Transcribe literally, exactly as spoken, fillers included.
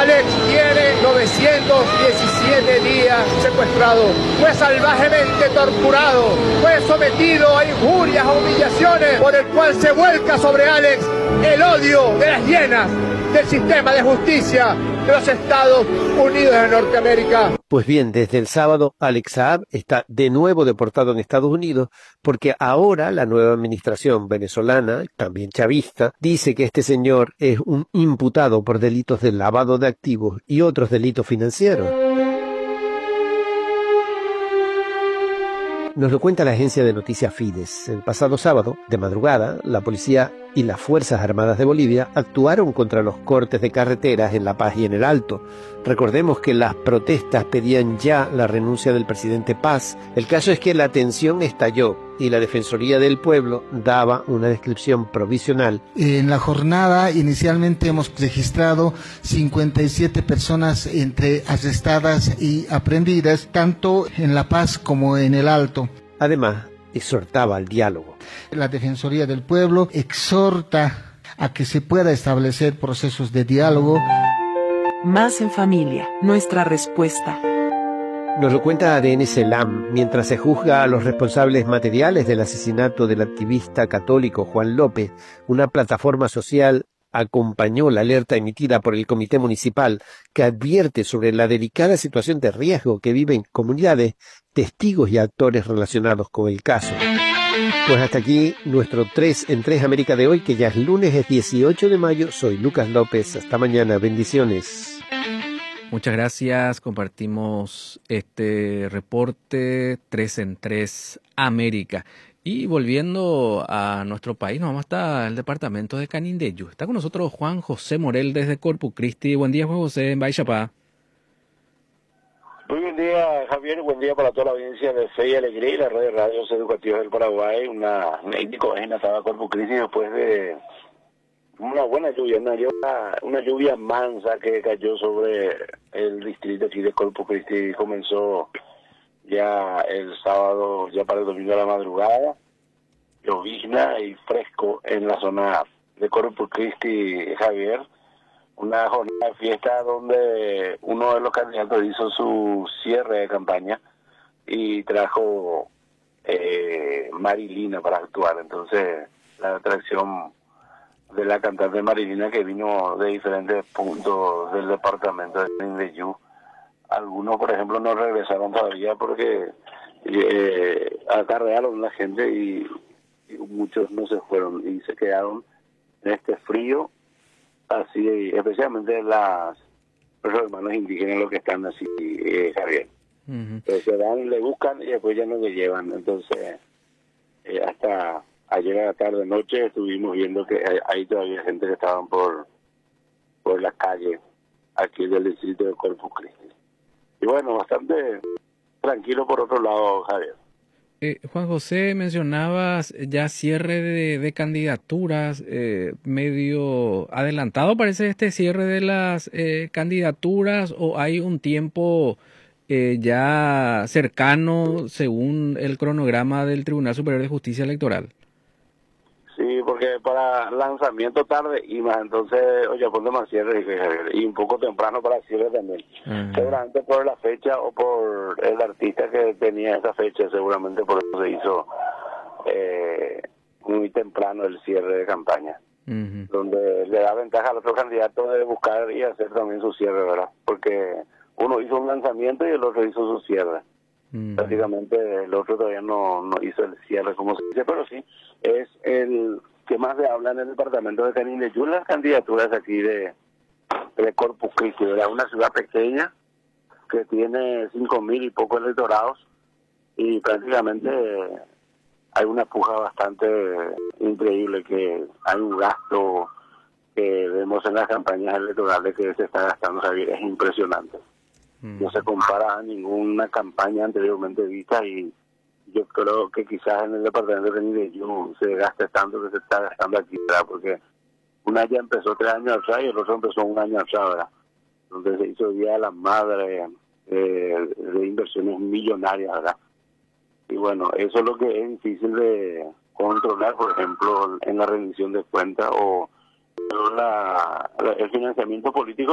Alex tiene novecientos diecisiete días secuestrado, fue salvajemente torturado, fue sometido a injurias, a humillaciones, por el cual se vuelca sobre Alex el odio de las hienas del sistema de justicia de los Estados Unidos de Norteamérica. Pues bien, desde el sábado, Alex Saab está de nuevo deportado en Estados Unidos porque ahora la nueva administración venezolana, también chavista, dice que este señor es un imputado por delitos de lavado de activos y otros delitos financieros. Nos lo cuenta la agencia de noticias Fides. El pasado sábado, de madrugada, la policía y las Fuerzas Armadas de Bolivia actuaron contra los cortes de carreteras en La Paz y en el Alto. Recordemos que las protestas pedían ya la renuncia del presidente Paz. El caso es que la tensión estalló y la Defensoría del Pueblo daba una descripción provisional. En la jornada inicialmente hemos registrado cincuenta y siete personas entre arrestadas y aprehendidas, tanto en La Paz como en el Alto. Además, exhortaba al diálogo. La Defensoría del Pueblo exhorta a que se pueda establecer procesos de diálogo. Más en familia, nuestra respuesta. Nos lo cuenta A D N Selam, mientras se juzga a los responsables materiales del asesinato del activista católico Juan López. Una plataforma social acompañó la alerta emitida por el Comité Municipal que advierte sobre la delicada situación de riesgo que viven comunidades, testigos y actores relacionados con el caso. Pues hasta aquí nuestro tres en tres América de hoy, que ya es lunes, es dieciocho de mayo. Soy Lucas López. Hasta mañana. Bendiciones. Muchas gracias. Compartimos este reporte tres en tres América. Y volviendo a nuestro país, nos vamos hasta el departamento de Canindeyú. Está con nosotros Juan José Morel desde Corpus Christi. Buen día, Juan José, en Baixapá. Muy buen día, Javier. Buen día para toda la audiencia de Fe y Alegría y la red de radios educativas del Paraguay. Una médico en estaba Corpus Christi después de una buena lluvia, una lluvia, una lluvia mansa que cayó sobre el distrito aquí de Corpus Christi. Comenzó ya el sábado, ya para el domingo a la madrugada, llovizna y fresco en la zona de Corpus Christi, Javier. Una jornada de fiesta donde uno de los candidatos hizo su cierre de campaña y trajo eh, Marilina para actuar. Entonces, la atracción de la cantante Marilina, que vino de diferentes puntos del departamento de Canindeyú. Algunos, por ejemplo, no regresaron todavía porque eh, acarrearon la gente y, y muchos no se fueron y se quedaron en este frío, así, especialmente las, los hermanos indígenas, los que están así, eh, Javier. Uh-huh. Entonces se van, le buscan y después ya no le llevan. Entonces, eh, hasta ayer a la tarde, noche, estuvimos viendo que hay, hay todavía gente que estaban por, por la calle aquí del distrito de Corpus Christi. Y bueno, bastante tranquilo por otro lado, Javier. Eh, Juan José, mencionabas ya cierre de, de candidaturas, eh, medio adelantado parece este cierre de las eh, candidaturas, o hay un tiempo eh, ya cercano según el cronograma del Tribunal Superior de Justicia Electoral. Sí, porque para lanzamiento tarde y más, entonces, oye, ponte más cierre y un poco temprano para cierre también. Uh-huh. Seguramente por la fecha o por el artista que tenía esa fecha, seguramente por eso se hizo eh, muy temprano el cierre de campaña. Uh-huh. Donde le da ventaja al otro candidato de buscar y hacer también su cierre, ¿verdad? Porque uno hizo un lanzamiento y el otro hizo su cierre. Uh-huh. Prácticamente el otro todavía no, no hizo el cierre, como se dice, pero sí, es el que más se habla en el departamento de Canindeyú, las candidaturas aquí de, de Corpus Christi, ¿verdad? Una ciudad pequeña que tiene cinco mil y pocos electorados y prácticamente hay una puja bastante increíble, que hay un gasto que vemos en las campañas electorales que se está gastando, Javier, es impresionante. No se compara a ninguna campaña anteriormente vista y yo creo que quizás en el departamento de Canindeyú se gaste tanto que se está gastando aquí, ¿verdad? Porque una ya empezó tres años atrás y el otro empezó un año atrás, ¿verdad? Donde se hizo Día de la Madre, eh, de inversiones millonarias, ¿verdad? Y bueno, eso es lo que es difícil de controlar, por ejemplo, en la rendición de cuentas o la, la, el financiamiento político.